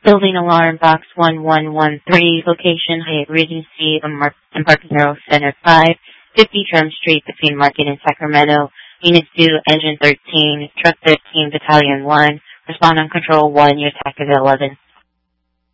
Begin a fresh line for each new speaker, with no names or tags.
Building alarm box 1113, location Hyatt Regency, Embarcadero Center 5, 50 Drum Street between Market and Sacramento. Units due, Engine 13, Truck 13, Battalion 1. Respond on Control 1, your TAC is 11.